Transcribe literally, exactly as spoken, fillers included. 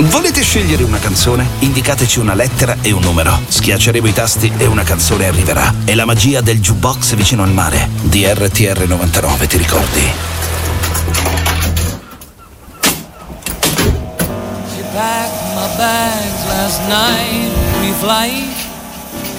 Volete scegliere una canzone? Indicateci una lettera e un numero. Schiacceremo i tasti e una canzone arriverà. È la magia del jukebox vicino al mare. Di R T R novantanove, ti ricordi? She packed my bags last night, pre-flight.